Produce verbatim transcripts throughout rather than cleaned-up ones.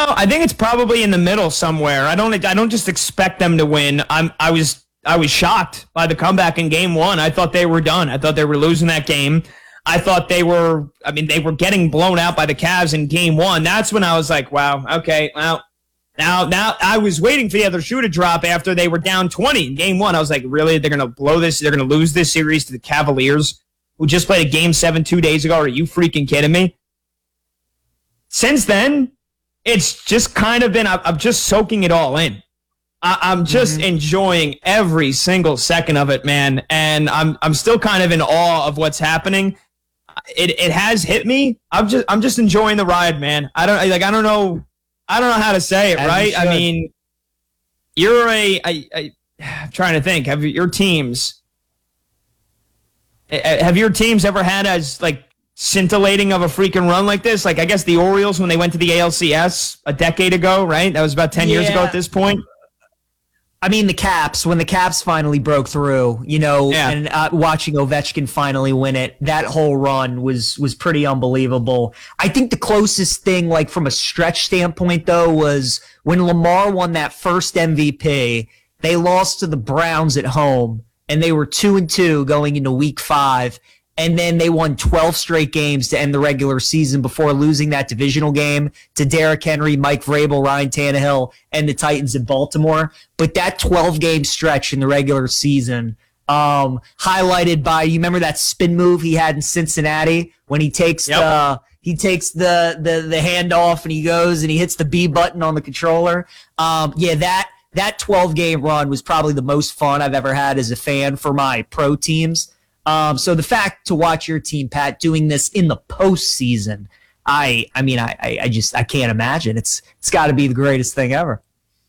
know, I think it's probably in the middle somewhere. I don't I don't just expect them to win. I'm I was I was shocked by the comeback in game one. I thought they were done. I thought they were losing that game. I thought they were I mean, they were getting blown out by the Cavs in game one. That's when I was like, wow, okay, well, now now I was waiting for the other shoe to drop after they were down twenty in game one. I was like, really? They're gonna blow this, they're gonna lose this series to the Cavaliers, who just played a game seven two days ago. Are you freaking kidding me? Since then, it's just kind of been, I'm just soaking it all in. I'm just mm-hmm. enjoying every single second of it, man. And I'm I'm still kind of in awe of what's happening. It it has hit me. I'm just I'm just enjoying the ride, man. I don't like I don't know I don't know how to say it, As right? I mean, you're a I, I I'm trying to think. Have your teams have your teams ever had as like scintillating of a freaking run like this? Like, I guess the Orioles when they went to the A L C S a decade ago, right? That was about ten yeah. years ago at this point. I mean, the Caps, when the Caps finally broke through, you know, yeah. and uh, watching Ovechkin finally win it, that whole run was was pretty unbelievable. I think the closest thing, like from a stretch standpoint, though, was when Lamar won that first M V P. They lost to the Browns at home, and they were two and two going into Week Five. And then they won twelve straight games to end the regular season before losing that divisional game to Derrick Henry, Mike Vrabel, Ryan Tannehill, and the Titans in Baltimore. But that twelve-game stretch in the regular season, um, highlighted by, you remember that spin move he had in Cincinnati when he takes yep. the he takes the, the the handoff and he goes and he hits the B button on the controller. Um, yeah, that that twelve-game run was probably the most fun I've ever had as a fan for my pro teams. Um, so the fact to watch your team, Pat, doing this in the postseason, I, I mean, I, I just, I can't imagine. It's, it's got to be the greatest thing ever.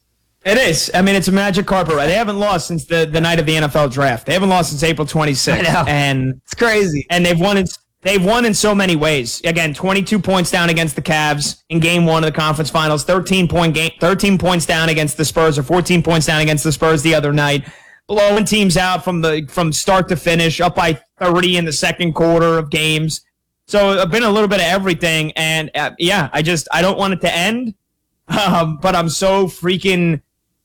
It is. I mean, it's a magic carpet ride. They haven't lost since the, the night of the N F L draft. They haven't lost since April twenty-sixth. I know. And it's crazy. And they've won in, they've won in so many ways. Again, twenty-two points down against the Cavs in game one of the conference finals, thirteen point game, thirteen points down against the Spurs, or fourteen points down against the Spurs the other night. Blowing teams out from the from start to finish, up by thirty in the second quarter of games. So I've been a little bit of everything, and uh, yeah, I just I don't want it to end, um, but I'm so freaking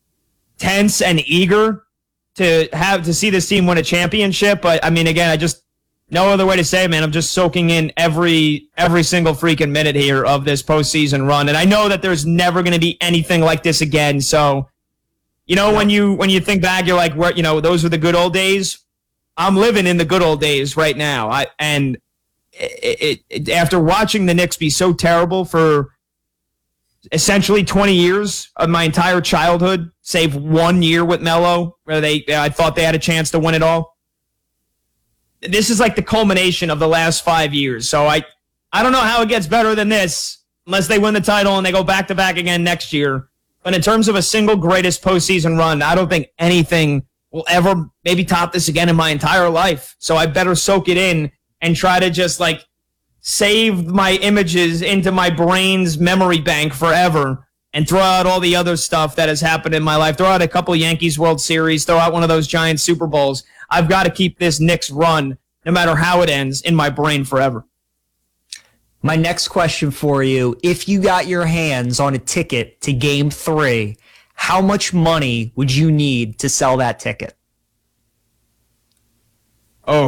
tense and eager to have to see this team win a championship. But I mean, again, I just no other way to say it, man. I'm just soaking in every every single freaking minute here of this postseason run, and I know that there's never going to be anything like this again. So. You know, when you when you think back, you're like, "What? You know, those were the good old days." I'm living in the good old days right now. I and it, it, after watching the Knicks be so terrible for essentially twenty years of my entire childhood, save one year with Melo, where they I thought they had a chance to win it all. This is like the culmination of the last five years. So I I don't know how it gets better than this unless they win the title and they go back to back again next year. But in terms of a single greatest postseason run, I don't think anything will ever maybe top this again in my entire life. So I better soak it in and try to just like save my images into my brain's memory bank forever and throw out all the other stuff that has happened in my life. Throw out a couple Yankees World Series, throw out one of those giant Super Bowls. I've got to keep this Knicks run, no matter how it ends, in my brain forever. My next question for you, if you got your hands on a ticket to game three, how much money would you need to sell that ticket? Oh,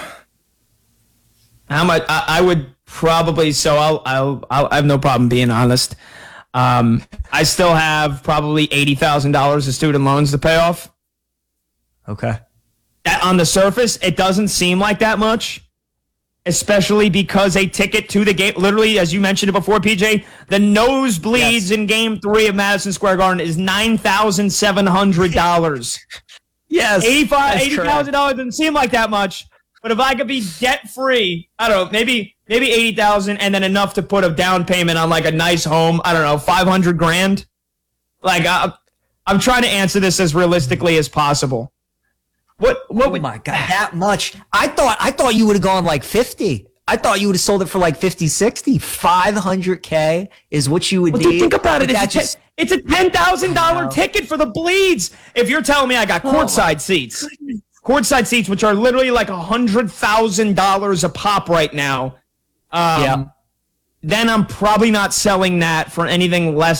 how much? I, I would probably, so I'll, I'll, I'll, I have no problem being honest. Um, I still have probably eighty thousand dollars of student loans to pay off. Okay. That, on the surface, it doesn't seem like that much. Especially because a ticket to the game, literally, as you mentioned it before, P J, the nosebleeds yes. in Game Three of Madison Square Garden is nine thousand seven hundred dollars. Yes, eighty-five, eighty thousand dollars doesn't seem like that much, but if I could be debt free, I don't know, maybe maybe eighty thousand, and then enough to put a down payment on like a nice home. I don't know, five hundred grand. Like I, I'm trying to answer this as realistically as possible. What? What? Oh would, my God, that much? I thought I thought you would have gone like fifty. I thought you would have sold it for like fifty, sixty. five hundred K is what you would well, need. Think about it. It's a, just, it's a ten thousand dollars ticket for the bleeds. If you're telling me I got courtside oh seats, courtside seats, which are literally like one hundred thousand dollars a pop right now, um, yeah. then I'm probably not selling that for anything less